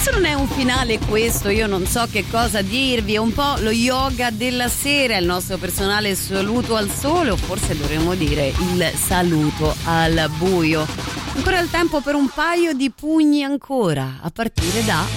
Se non è un finale questo, io non so che cosa dirvi. È un po' lo yoga della sera, il nostro personale saluto al sole, o forse dovremmo dire il saluto al buio. Ancora il tempo per un paio di pugni ancora, a partire da